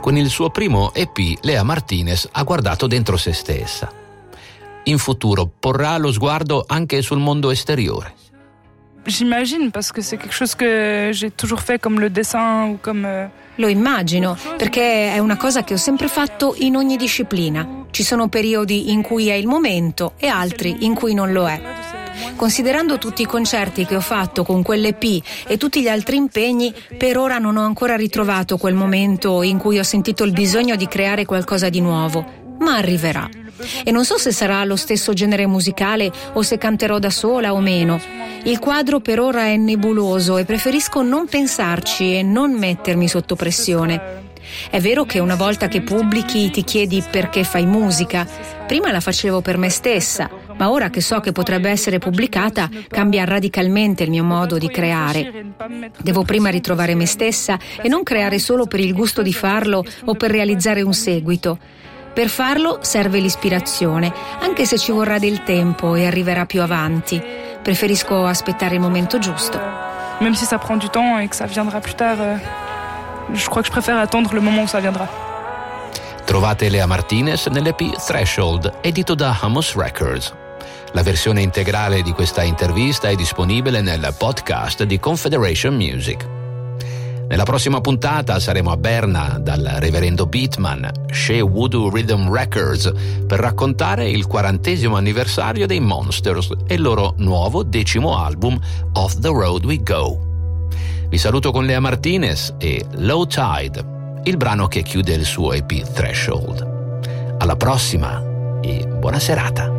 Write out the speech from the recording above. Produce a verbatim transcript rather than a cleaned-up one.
Con il suo primo E P, Lea Martinez ha guardato dentro se stessa. In futuro porrà lo sguardo anche sul mondo esteriore. J'imagine, parce que c'est quelque chose que j'ai toujours fait, comme le dessin ou comme... Euh... Lo immagino, perché è una cosa che ho sempre fatto in ogni disciplina. Ci sono periodi in cui è il momento e altri in cui non lo è. Considerando tutti i concerti che ho fatto con quell'E P e tutti gli altri impegni, per ora non ho ancora ritrovato quel momento in cui ho sentito il bisogno di creare qualcosa di nuovo, ma arriverà. E non so se sarà lo stesso genere musicale o se canterò da sola o meno. Il quadro per ora è nebuloso e preferisco non pensarci e non mettermi sotto pressione. È vero che una volta che pubblichi ti chiedi perché fai musica. Prima la facevo per me stessa, ma ora che so che potrebbe essere pubblicata cambia radicalmente il mio modo di creare. Devo prima ritrovare me stessa e non creare solo per il gusto di farlo o per realizzare un seguito. Per farlo serve l'ispirazione, anche se ci vorrà del tempo e arriverà più avanti. Preferisco aspettare il momento giusto. Même si ça prend du temps et que ça viendra plus tard, euh, je crois que je préfère attendre le moment où ça viendra. Trovate Lea Martinez nell'E P Threshold, edito da Hummus Records. La versione integrale di questa intervista è disponibile nel podcast di Confederation Music. Nella prossima puntata saremo a Berna dal reverendo Beatman, Shea Voodoo Rhythm Records, per raccontare il quarantesimo anniversario dei Monsters e il loro nuovo decimo album Off the Road We Go. Vi saluto con Lea Martinez e Low Tide, il brano che chiude il suo E P Threshold. Alla prossima e buona serata.